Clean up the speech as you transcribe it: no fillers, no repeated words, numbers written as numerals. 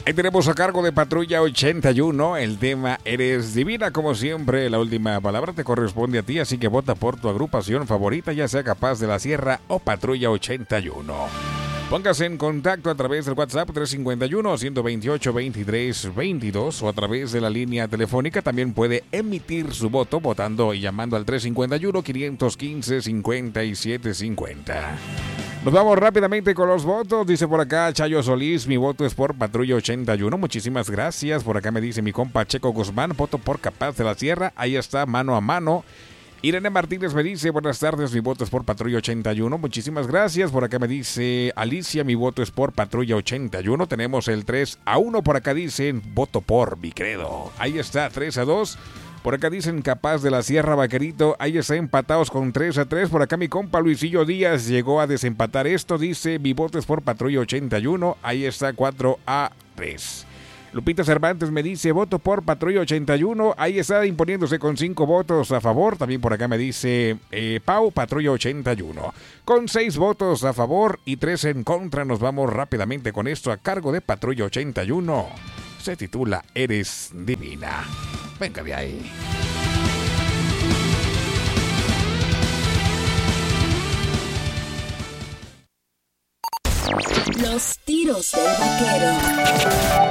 Ahí tenemos a cargo de Patrulla 81 el tema Eres Divina. Como siempre, la última palabra te corresponde a ti, así que vota por tu agrupación favorita, ya sea Capaz de la Sierra o Patrulla 81. Póngase en contacto a través del WhatsApp 351-128-23-22 o a través de la línea telefónica. También puede emitir su voto votando y llamando al 351-515-5750. Nos vamos rápidamente con los votos. Dice por acá Chayo Solís, mi voto es por Patrulla 81. Muchísimas gracias. Por acá me dice mi compa Checo Guzmán, voto por Capaz de la Sierra. Ahí está, mano a mano. Irene Martínez me dice, buenas tardes, mi voto es por Patrulla 81. Muchísimas gracias. Por acá me dice Alicia, mi voto es por Patrulla 81. Tenemos el 3-1. Por acá dicen, voto por mi credo. Ahí está, 3-2. Por acá dicen Capaz de la Sierra, Vaquerito. Ahí está, empatados con 3-3. Por acá mi compa Luisillo Díaz llegó a desempatar esto. Dice, mi voto es por Patrulla 81. Ahí está, 4-3. Lupita Cervantes me dice, voto por Patrulla 81. Ahí está, imponiéndose con 5 votos a favor. También por acá me dice Pau, Patrulla 81. Con 6 votos a favor y 3 en contra. Nos vamos rápidamente con esto a cargo de Patrulla 81. Se titula Eres Divina. Venga de ahí. Los tiros del vaquero.